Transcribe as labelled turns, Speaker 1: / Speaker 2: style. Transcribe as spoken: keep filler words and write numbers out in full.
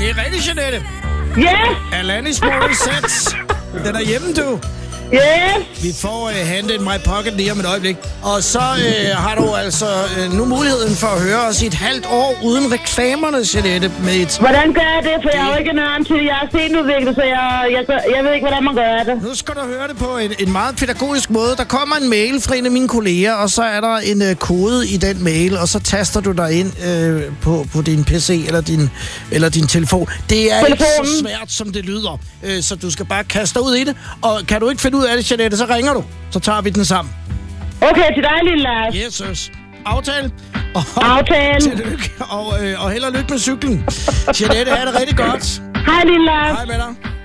Speaker 1: Det er rigtigt, Jeanette.
Speaker 2: Yes!
Speaker 1: Alanis Morissette. Den er hjemme, du.
Speaker 2: Yes!
Speaker 1: Vi får uh, hentet en My Pocket lige om et øjeblik. Og så uh, har du altså uh, nu muligheden for at høre os i et halvt år uden reklamerne, Jeanette, med et...
Speaker 2: Hvordan gør jeg det? For jeg har jo ikke nærmere til. Jeg er senudviklet, så jeg, jeg, jeg, jeg ved ikke, hvordan man gør det.
Speaker 1: Nu skal du høre det på en, en meget pædagogisk måde. Der kommer en mail fra en af mine kolleger, og så er der en uh, kode i den mail, og så taster du dig ind uh, på, på din P C eller din, eller din telefon. Det er
Speaker 2: Telefonen.
Speaker 1: ikke så svært, som det lyder. Uh, så du skal bare kaste dig ud i det. Og kan du ikke finde ud af det, Jeanette, så ringer du. Så tager vi den sammen.
Speaker 2: Okay, til dig, lille Lars.
Speaker 1: Yes, yes. Aftale. Og,
Speaker 2: Aftale.
Speaker 1: Tillykke. Og, øh, og held og lykke med cyklen. Jeanette, ha' det rigtig godt.
Speaker 2: Hej, lille Lars.
Speaker 1: Hej med dig.